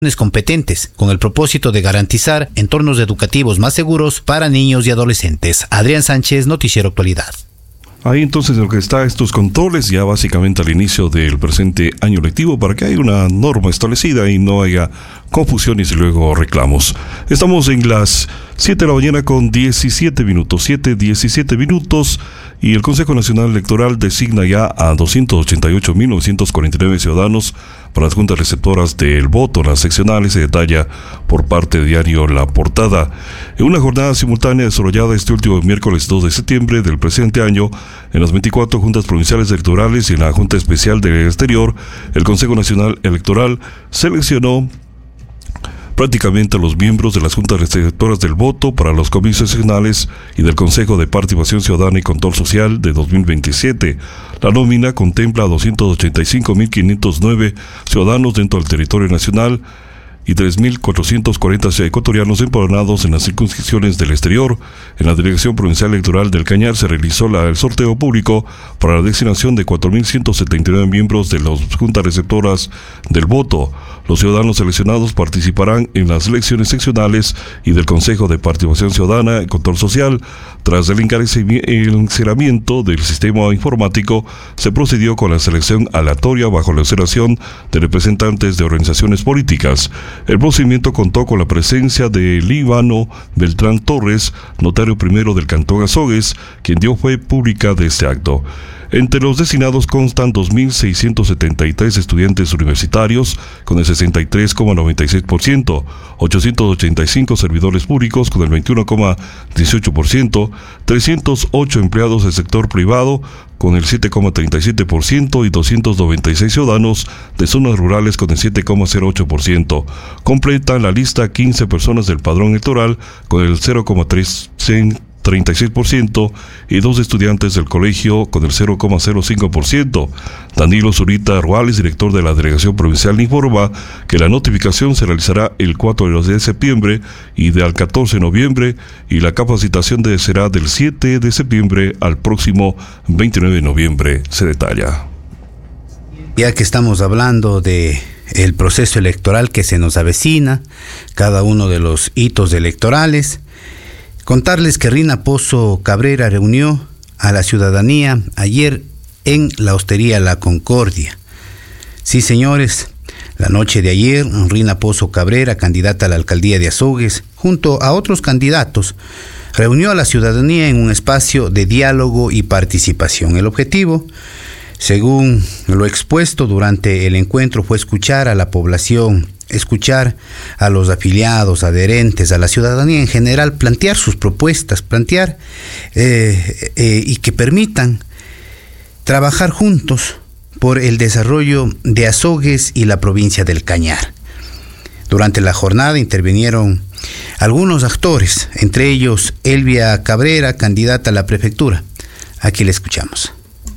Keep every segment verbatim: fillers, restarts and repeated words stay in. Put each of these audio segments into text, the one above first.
competentes con el propósito de garantizar entornos educativos más seguros para niños y adolescentes. Adrián Sánchez, Noticiero Actualidad. Ahí entonces lo que está estos controles ya básicamente al inicio del presente año lectivo para que haya una norma establecida y no haya confusiones y luego reclamos. Estamos en las siete de la mañana con diecisiete minutos, siete, diecisiete minutos, y el Consejo Nacional Electoral designa ya a doscientos ochenta y ocho mil novecientos cuarenta y nueve ciudadanos para las juntas receptoras del voto. Las seccionales se detalla por parte de Diario La Portada. En una jornada simultánea desarrollada este último miércoles dos de septiembre del presente año, en las veinticuatro juntas provinciales electorales y en la Junta Especial del Exterior, el Consejo Nacional Electoral seleccionó prácticamente a los miembros de las juntas receptoras del voto para los comicios seccionales y del Consejo de Participación Ciudadana y Control Social de dos mil veintisiete. La nómina contempla a doscientos ochenta y cinco mil quinientos nueve ciudadanos dentro del territorio nacional y tres mil cuatrocientos cuarenta ecuatorianos empadronados en las circunscripciones del exterior. En la Delegación Provincial Electoral del Cañar se realizó la, el sorteo público para la designación de cuatro mil ciento setenta y nueve miembros de las juntas receptoras del voto. Los ciudadanos seleccionados participarán en las elecciones seccionales y del Consejo de Participación Ciudadana y Control Social. Tras el encarcelamiento del sistema informático, se procedió con la selección aleatoria bajo la observación de representantes de organizaciones políticas. El procedimiento contó con la presencia de Líbano Beltrán Torres, notario primero del Cantón Azogues, quien dio fe pública de este acto. Entre los designados constan dos mil seiscientos setenta y tres estudiantes universitarios, con el sesenta y tres coma noventa y seis por ciento, ochocientos ochenta y cinco servidores públicos, con el veintiuno coma dieciocho por ciento, trescientos ocho empleados del sector privado, con el siete coma treinta y siete por ciento, y doscientos noventa y seis ciudadanos de zonas rurales con el siete coma cero ocho por ciento. Completan la lista quince personas del padrón electoral con el cero coma treinta y seis por ciento y dos estudiantes del colegio con el cero coma cero cinco por ciento. Danilo Zurita Ruales, director de la Delegación Provincial, informa que la notificación se realizará el cuatro de septiembre y del catorce de noviembre, y la capacitación de, será del siete de septiembre al próximo veintinueve de noviembre, se detalla. Ya que estamos hablando de el proceso electoral que se nos avecina, cada uno de los hitos electorales, contarles que Rina Pozo Cabrera reunió a la ciudadanía ayer en la Hostería La Concordia. Sí, señores, la noche de ayer, Rina Pozo Cabrera, candidata a la alcaldía de Azogues, junto a otros candidatos, reunió a la ciudadanía en un espacio de diálogo y participación. El objetivo, según lo expuesto durante el encuentro, fue escuchar a la población, escuchar a los afiliados, adherentes, a la ciudadanía en general, plantear sus propuestas, plantear eh, eh, y que permitan trabajar juntos por el desarrollo de Azogues y la provincia del Cañar. Durante la jornada intervinieron algunos actores, entre ellos Elvia Cabrera, candidata a la prefectura. Aquí le escuchamos.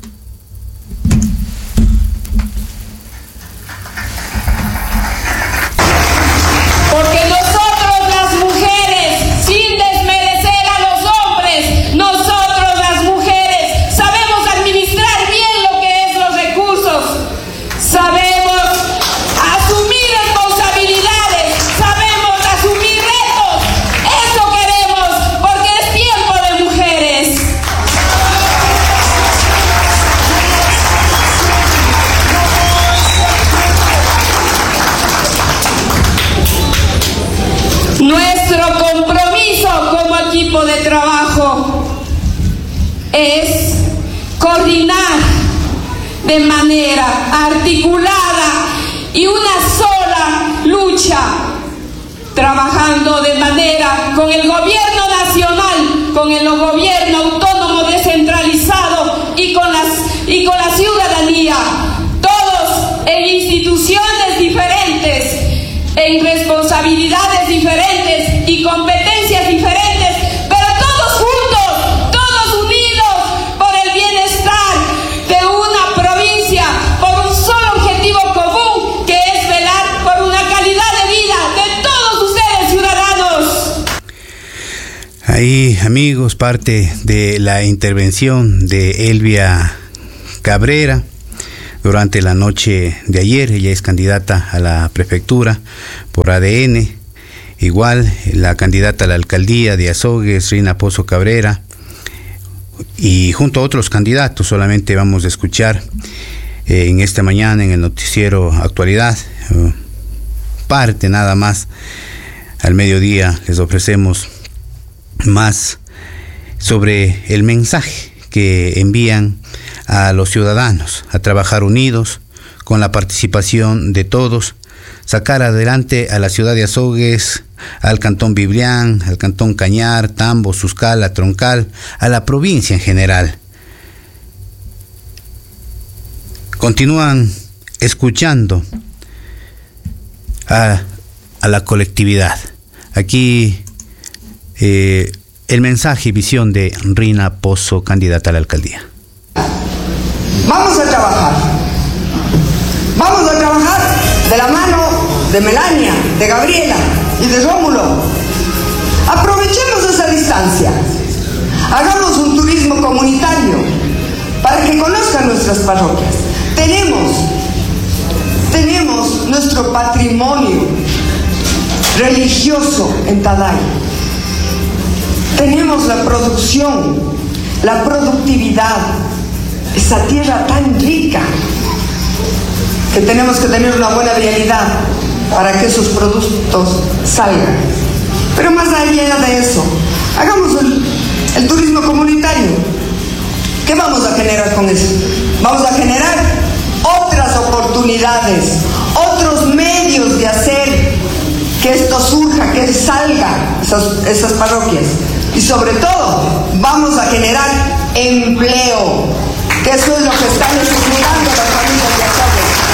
Es coordinar de manera articulada y una sola lucha, trabajando de manera con el gobierno nacional, con el gobierno autónomo descentralizado y con las y con la ciudadanía, todos en instituciones diferentes, en responsabilidades diferentes y competencias diferentes. Ahí, amigos, parte de la intervención de Elvia Cabrera, durante la noche de ayer. Ella es candidata a la prefectura por A D N. Igual la candidata a la alcaldía de Azogues, Rina Pozo Cabrera, y junto a otros candidatos. Solamente vamos a escuchar eh, en esta mañana en el noticiero Actualidad eh, parte nada más. Al mediodía les ofrecemos más sobre el mensaje que envían a los ciudadanos a trabajar unidos con la participación de todos, sacar adelante a la ciudad de Azogues, al cantón Biblián, al cantón Cañar, Tambo, Suscala, Troncal, a la provincia en general. Continúan escuchando a, a la colectividad. Aquí eh, el mensaje y visión de Rina Pozo, candidata a la alcaldía. Vamos a trabajar. Vamos a trabajar de la mano de Melania, de Gabriela y de Rómulo. Aprovechemos esa distancia. Hagamos un turismo comunitario para que conozcan nuestras parroquias. Tenemos, tenemos nuestro patrimonio religioso en Taday. Tenemos la producción, la productividad, esa tierra tan rica que tenemos que tener una buena vialidad para que esos productos salgan. Pero más allá de eso, hagamos el, el turismo comunitario. ¿Qué vamos a generar con eso? Vamos a generar otras oportunidades, otros medios de hacer que esto surja, que salga esas, esas parroquias. Y sobre todo, vamos a generar empleo, que eso es lo que están necesitando las familias de Azogues.